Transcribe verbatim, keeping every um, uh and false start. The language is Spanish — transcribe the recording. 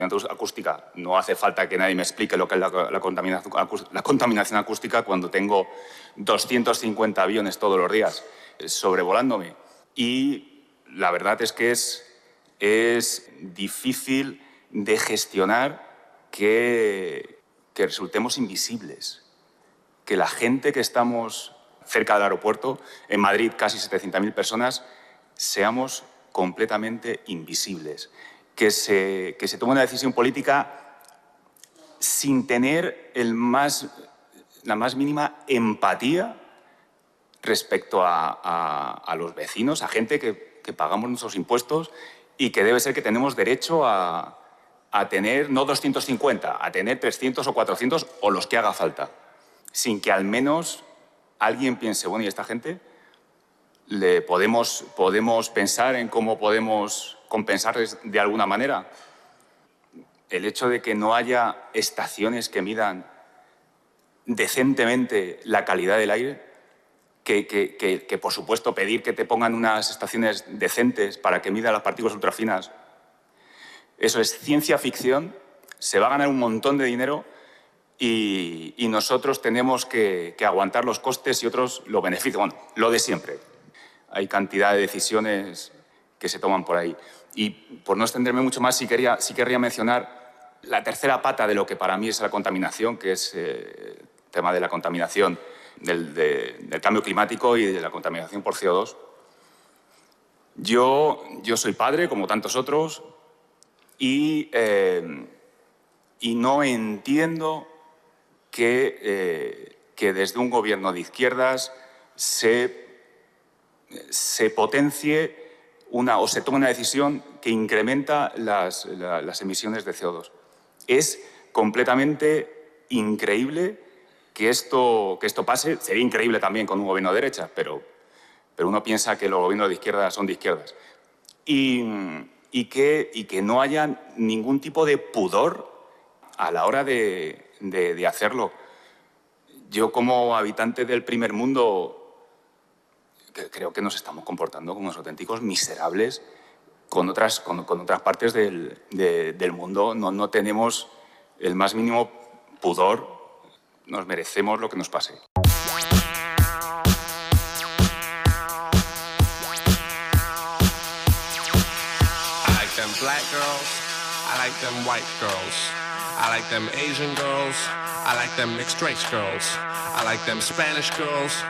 acústica. No hace falta que nadie me explique lo que es la, la, contaminación, la contaminación acústica cuando tengo doscientos cincuenta aviones todos los días sobrevolándome. Y la verdad es que es, es difícil de gestionar que, que resultemos invisibles. Que la gente que estamos cerca del aeropuerto, en Madrid casi setecientas mil personas, seamos completamente invisibles. Que se, que se tome una decisión política sin tener el más, la más mínima empatía respecto a, a, a los vecinos, a gente que, que pagamos nuestros impuestos y que debe ser que tenemos derecho a, a tener no doscientos cincuenta, a tener trescientos o cuatrocientos o los que haga falta, sin que al menos alguien piense, bueno, ¿y esta gente? Le podemos, podemos pensar en cómo podemos compensarles de alguna manera. El hecho de que no haya estaciones que midan decentemente la calidad del aire, que, que, que, que por supuesto pedir que te pongan unas estaciones decentes para que midan las partículas ultrafinas, eso es ciencia ficción, se va a ganar un montón de dinero y, y nosotros tenemos que, que aguantar los costes y otros los beneficios. Bueno, lo de siempre. Hay cantidad de decisiones que se toman por ahí. Y por no extenderme mucho más, sí querría, sí querría mencionar la tercera pata de lo que para mí es la contaminación, que es eh, el tema de la contaminación del, de, del cambio climático y de la contaminación por C O dos. Yo, yo soy padre, como tantos otros, y, eh, y no entiendo que, eh, que desde un gobierno de izquierdas se, se potencie una, o se tome una decisión que incrementa las, la, las emisiones de C O dos. Es completamente increíble que esto, que esto pase. Sería increíble también con un gobierno de derecha, pero, pero uno piensa que los gobiernos de izquierdas son de izquierdas. Y, y, que, y que no haya ningún tipo de pudor a la hora de, de, de hacerlo. Yo, como habitante del primer mundo, creo que nos estamos comportando como unos auténticos miserables con otras, con, con otras partes del, de, del mundo. No, no tenemos el más mínimo pudor. Nos merecemos lo que nos pase. I like them black girls. I like them white girls. I like them Asian girls. I like them mixed race girls. I like them Spanish girls.